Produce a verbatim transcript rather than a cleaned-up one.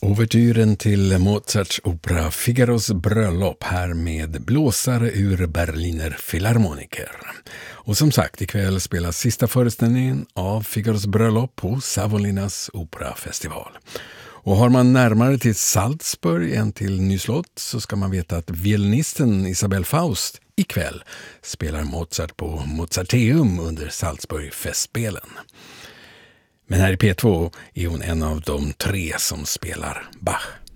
Ouvertyren till Mozarts opera Figaros bröllop här med blåsare ur Berliner Philharmoniker. Och som sagt, ikväll spelas sista föreställningen av Figaros bröllop på Savolinas operafestival. Och har man närmare till Salzburg än till Nyslott så ska man veta att violinisten Isabel Faust ikväll spelar Mozart på Mozarteum under Salzburg-festspelen. Men här i P två är hon en av de tre som spelar Bach.